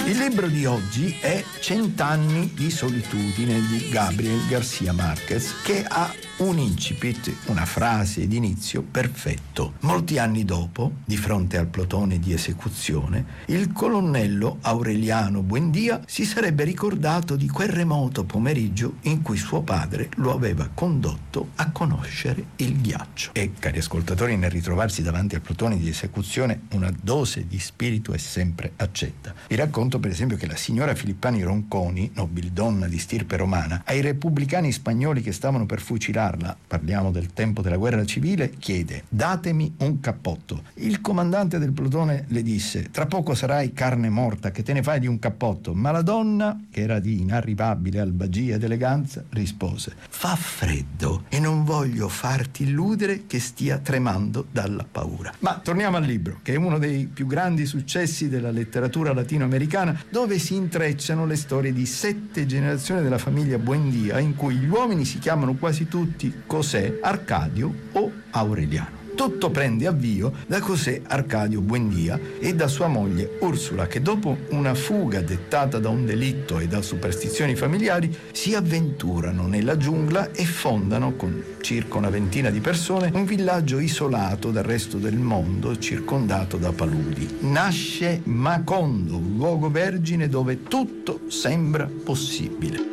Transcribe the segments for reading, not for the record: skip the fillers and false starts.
Il libro di oggi è 100 anni di solitudine di Gabriel García Márquez, che ha un incipit, una frase d'inizio perfetto. Molti anni dopo, di fronte al plotone di esecuzione, il colonnello Aureliano Buendía si sarebbe ricordato di quel remoto pomeriggio in cui suo padre lo aveva condotto a conoscere il ghiaccio. E, cari ascoltatori, nel ritrovarsi davanti al plotone di esecuzione, una dose di spirito è sempre accetta. Vi racconto per esempio che la signora Filippani Ronconi, nobildonna di stirpe romana, ai repubblicani spagnoli che stavano per fucilarla, parliamo del tempo della guerra civile, chiede: datemi un cappotto. Il comandante del plotone le disse: tra poco sarai carne morta, che te ne fai di un cappotto? Ma la donna, che era di inarrivabile albagia ed eleganza, rispose: fa freddo e non voglio farti illudere che stia tremando dalla paura. Ma torniamo al libro, che è uno dei più grandi successi della letteratura latinoamericana, dove si intrecciano le storie di 7 generazioni della famiglia Buendía, in cui gli uomini si chiamano quasi tutti José, Arcadio o Aureliano. Tutto prende avvio da José Arcadio Buendía e da sua moglie Ursula, che dopo una fuga dettata da un delitto e da superstizioni familiari si avventurano nella giungla e fondano, con circa una ventina di persone, un villaggio isolato dal resto del mondo, circondato da paludi. Nasce Macondo, un luogo vergine dove tutto sembra possibile.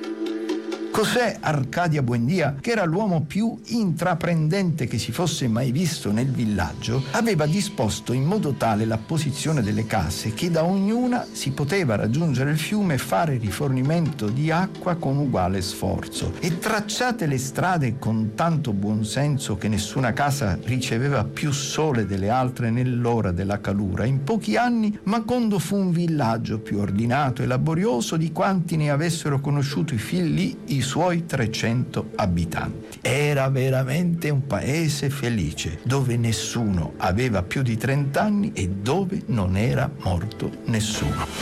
José Arcadio Buendía, che era l'uomo più intraprendente che si fosse mai visto nel villaggio, aveva disposto in modo tale la posizione delle case che da ognuna si poteva raggiungere il fiume e fare rifornimento di acqua con uguale sforzo. E tracciate le strade con tanto buonsenso che nessuna casa riceveva più sole delle altre nell'ora della calura, in pochi anni Macondo fu un villaggio più ordinato e laborioso di quanti ne avessero conosciuto fin lì i suoi 300 abitanti. Era veramente un paese felice, dove nessuno aveva più di 30 anni e dove non era morto nessuno.